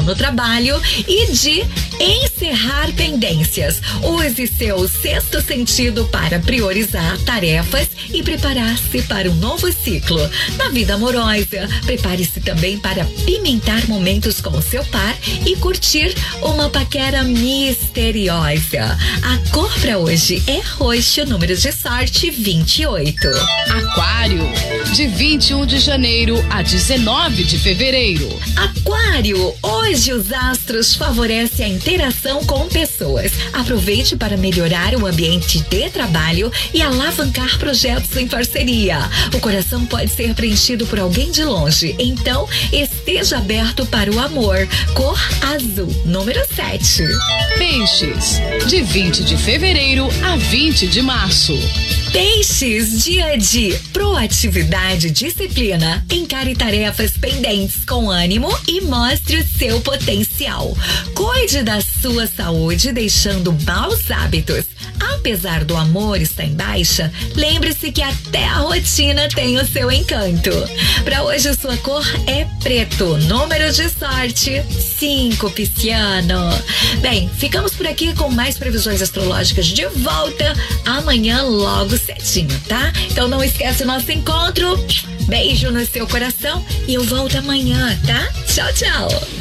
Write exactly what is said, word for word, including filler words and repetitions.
social no trabalho e de encerrar pendências. Use seu sexto sentido para priorizar tarefas e preparar-se para um novo ciclo. Na vida amorosa, prepare-se também para pimentar momentos com seu par e curtir uma paquera misteriosa. A cor para hoje é roxo, número de sorte vinte e oito. Aquário, de vinte e um de janeiro a dezenove de fevereiro. Aquário, hoje os astros favorecem a interação com pessoas. Aproveite para melhorar o ambiente de trabalho e alavancar projetos em parceria. O coração pode ser preenchido por alguém de longe, então esteja aberto para o amor. Cor azul, número sete. Peixes, de vinte de fevereiro a vinte de março. Peixes, dia de proatividade e disciplina. Encare tarefas pendentes com ânimo e mostre o seu potencial. Cuide da sua saúde, deixando maus hábitos. Apesar do amor estar em baixa, lembre-se que até a rotina tem o seu encanto. Para hoje, a sua cor é preto. Número de sorte cinco, pisciano. Bem, ficamos por aqui com mais previsões astrológicas de volta amanhã logo cedinho, tá? Então não esquece o nosso encontro. Beijo no seu coração e eu volto amanhã, tá? Tchau, tchau.